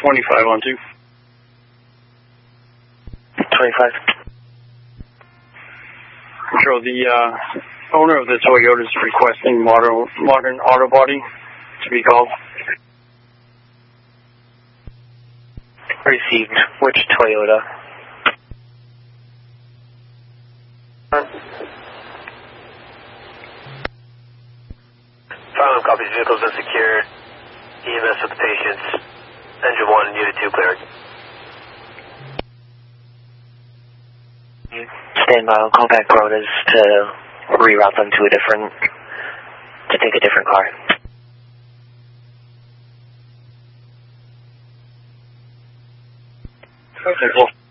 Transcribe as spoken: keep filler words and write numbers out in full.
twenty-five on two. twenty-five. Control, the uh, owner of the Toyota is requesting modern, modern auto body to be called. Received. Which Toyota? File copies, vehicles unsecured. E M S with the patients. Engine one and unit two cleared. Stand by, I'll call back Rotas to reroute them to a different, to take a different car. Okay, cool.